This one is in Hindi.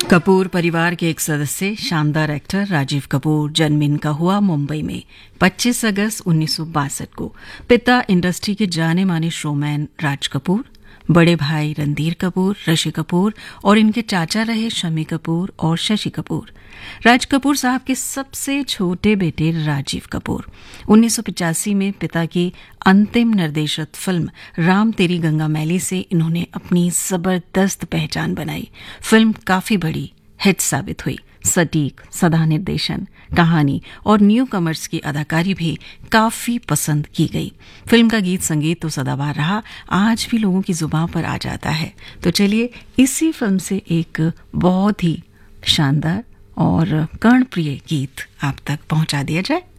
कपूर परिवार के एक सदस्य शानदार एक्टर राजीव कपूर जन्म इनका हुआ मुंबई में 25 अगस्त 1962 को। पिता इंडस्ट्री के जाने माने शोमैन राज कपूर, बड़े भाई रणधीर कपूर, ऋषि कपूर और इनके चाचा रहे शम्मी कपूर और शशि कपूर। राज कपूर साहब के सबसे छोटे बेटे राजीव कपूर 1985 में पिता की अंतिम निर्देशित फिल्म राम तेरी गंगा मैली से इन्होंने अपनी जबरदस्त पहचान बनाई। फिल्म काफी बड़ी हिट साबित हुई। सटीक सदा निर्देशन, कहानी और न्यू कमर्स की अदाकारी भी काफी पसंद की गई। फिल्म का गीत संगीत तो सदाबहार रहा, आज भी लोगों की जुबान पर आ जाता है। तो चलिए इसी फिल्म से एक बहुत ही शानदार और कर्णप्रिय गीत आप तक पहुंचा दिया जाए।